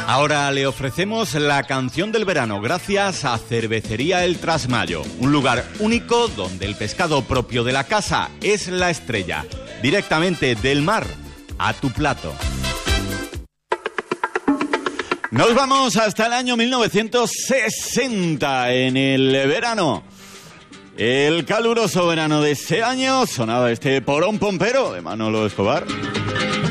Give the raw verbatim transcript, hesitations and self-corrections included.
Ahora le ofrecemos la canción del verano gracias a Cervecería El Trasmayo, un lugar único donde el pescado propio de la casa es la estrella, directamente del mar a tu plato. Nos vamos hasta el año mil novecientos sesenta, en el verano. El caluroso verano de ese año sonaba este Porón Pompero de Manolo Escobar.